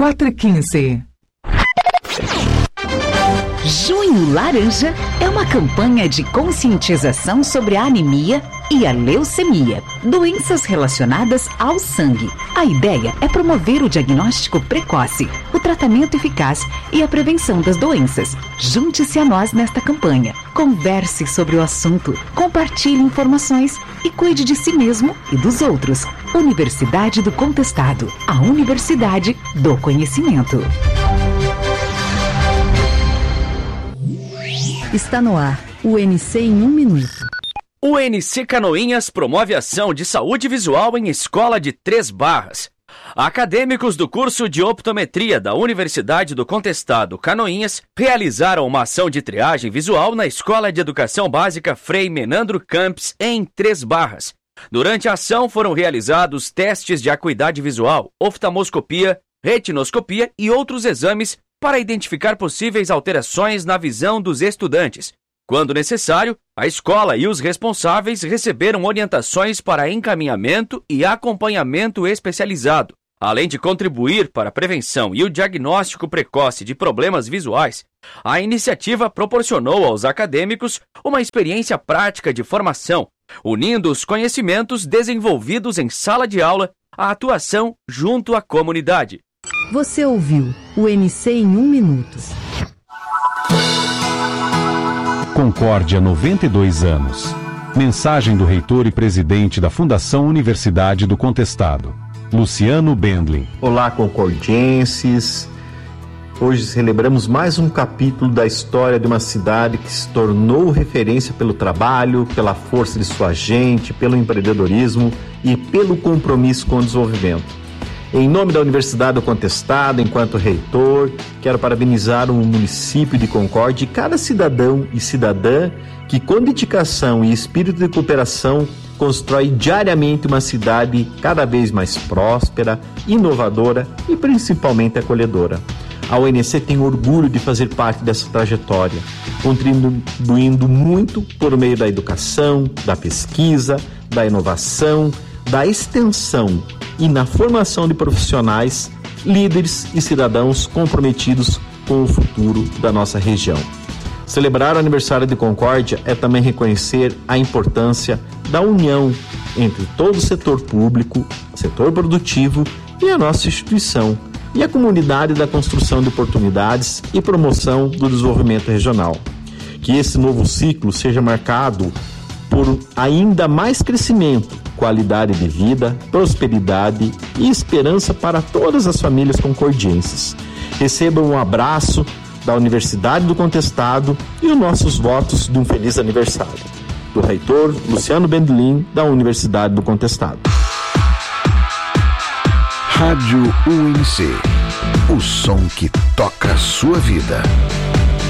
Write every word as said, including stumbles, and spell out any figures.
quatro um cinco. Junho Laranja é uma campanha de conscientização sobre a anemia e a leucemia, doenças relacionadas ao sangue. A ideia é promover o diagnóstico precoce, o tratamento eficaz e a prevenção das doenças. Junte-se a nós nesta campanha. Converse sobre o assunto, compartilhe informações e cuide de si mesmo e dos outros. Universidade do Contestado, a Universidade do Conhecimento. Está no ar, o N C em um minuto. O N C Canoinhas promove ação de saúde visual em escola de Três Barras. Acadêmicos do curso de optometria da Universidade do Contestado Canoinhas realizaram uma ação de triagem visual na Escola de Educação Básica Frei Menandro Campos, em Três Barras. Durante a ação foram realizados testes de acuidade visual, oftalmoscopia, retinoscopia e outros exames para identificar possíveis alterações na visão dos estudantes. Quando necessário, a escola e os responsáveis receberam orientações para encaminhamento e acompanhamento especializado. Além de contribuir para a prevenção e o diagnóstico precoce de problemas visuais, a iniciativa proporcionou aos acadêmicos uma experiência prática de formação, unindo os conhecimentos desenvolvidos em sala de aula à atuação junto à comunidade. Você ouviu o N C em um minuto. Concórdia, noventa e dois anos. Mensagem do reitor e presidente da Fundação Universidade do Contestado, Luciano Bendlin. Olá, concordienses. Hoje celebramos mais um capítulo da história de uma cidade que se tornou referência pelo trabalho, pela força de sua gente, pelo empreendedorismo e pelo compromisso com o desenvolvimento. Em nome da Universidade do Contestado, enquanto reitor, quero parabenizar o município de Concórdia e cada cidadão e cidadã que, com dedicação e espírito de cooperação, constrói diariamente uma cidade cada vez mais próspera, inovadora e principalmente acolhedora. A U N C tem orgulho de fazer parte dessa trajetória, contribuindo muito por meio da educação, da pesquisa, da inovação, da extensão e na formação de profissionais, líderes e cidadãos comprometidos com o futuro da nossa região. Celebrar o aniversário de Concórdia é também reconhecer a importância da união entre todo o setor público, setor produtivo e a nossa instituição, e a comunidade da construção de oportunidades e promoção do desenvolvimento regional. Que esse novo ciclo seja marcado por ainda mais crescimento, qualidade de vida, prosperidade e esperança para todas as famílias concordienses. Recebam um abraço da Universidade do Contestado e os nossos votos de um feliz aniversário. Do reitor Luciano Bendlin, da Universidade do Contestado. Rádio U N C, o som que toca a sua vida.